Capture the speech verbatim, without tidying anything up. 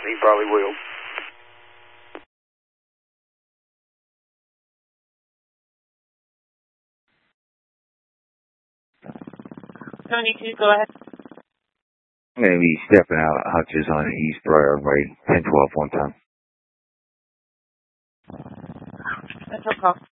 He probably will. seventy-two, go ahead. I'm going to be stepping out hutches on East Briar Way, ten twelve one time. That's no call.